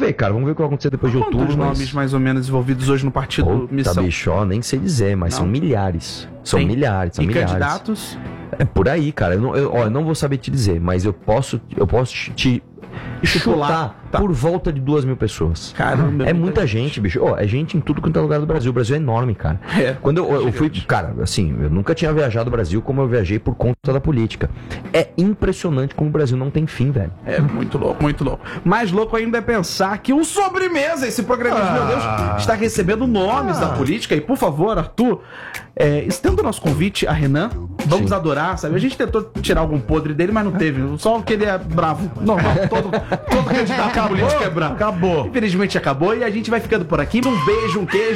ver, cara. Vamos ver o que vai acontecer depois de outubro. Quantos nomes mais ou menos envolvidos hoje no partido Missão? Bicho, ó, nem sei dizer, mas são milhares. São milhares. E candidatos? É por aí, cara. Eu não vou saber te dizer, mas eu posso te chutar por volta de 2.000 pessoas. Caramba. É muita gente, bicho. É gente em tudo quanto é lugar do Brasil. O Brasil é enorme, cara. Quando eu fui, cara, assim, eu nunca tinha viajado o Brasil como eu viajei por conta da política. É impressionante como o Brasil não tem fim, velho. É muito louco, muito louco. Mais louco ainda é pensar que o Sobremesa, esse programa, meu Deus, está recebendo nomes da política. E, por favor, Arthur, estenda o nosso convite a Renan. Vamos adorar, sabe? A gente tentou tirar algum podre dele, mas não teve. Só que ele é bravo. Normal, todo candidato à política é bravo. Acabou. Infelizmente acabou e a gente vai ficando por aqui. Um beijo, um queijo.